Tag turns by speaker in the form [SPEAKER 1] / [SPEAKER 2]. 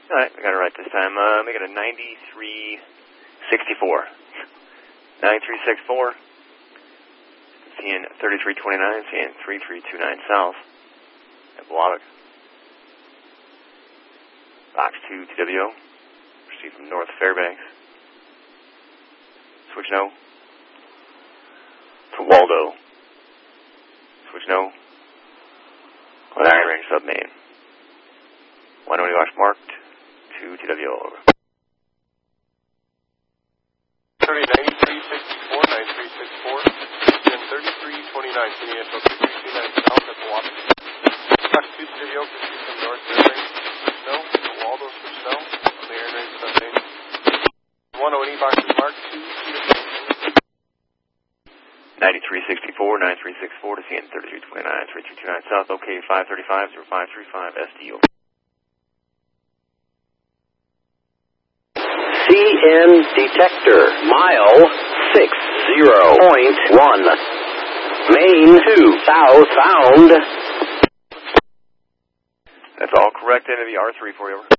[SPEAKER 1] All right, I got it right this time. Make it a 9364. 9364. Seeing 3329, seeing 3329 south at Blavic. Box 2 TWO. Proceed from North Fairbanks. Switch no to Waldo. Switch no on Iron Range Submain. 120 watch marked. 2 TWO over.
[SPEAKER 2] 9364, 9364. Then 3329, Senior Info 3329 south at Blavic. Box 2 TWO, proceed from North Fairbanks. Switch no to Waldo. Switch no on the Iron Range Submain. 120 boxes marked. 2 TWO.
[SPEAKER 1] 9364, 9364 to CN 3329, 3229 south, OK 535, 0535, SD over.
[SPEAKER 3] CN detector, mile 60.1. Main 2, southbound.
[SPEAKER 1] That's all correct into the R3 for you, over.